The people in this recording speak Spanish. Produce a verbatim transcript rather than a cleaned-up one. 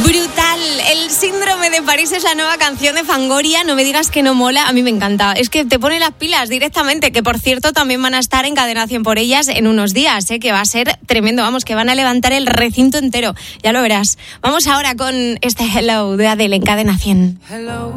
Brutal. El síndrome de París es la nueva canción de Fangoria. No me digas que no mola. A mí me encanta. Es que te pone las pilas directamente. Que por cierto también van a estar en Cadena cien por ellas en unos días, ¿eh? Que va a ser tremendo. Vamos, que van a levantar el recinto entero. Ya lo verás. Vamos ahora con este Hello de Adele en Cadena cien. Hello.